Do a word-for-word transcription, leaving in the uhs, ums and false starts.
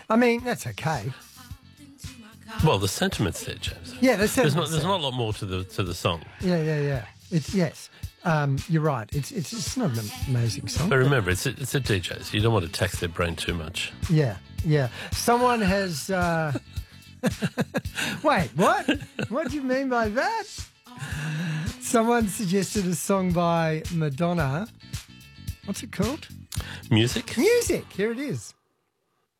I mean, that's okay. Well, the sentiment's there, James. Yeah, the There's sentiment's not, there's there. not a lot more to the to the song. Yeah, yeah, yeah. It's yes. Um, you're right. It's it's it's not an amazing song. But remember, it's a, it's a D J, so you don't want to tax their brain too much. Yeah, yeah. Someone has. Uh... Wait, what? What do you mean by that? Someone suggested a song by Madonna. What's it called? Music? Music. Here it is.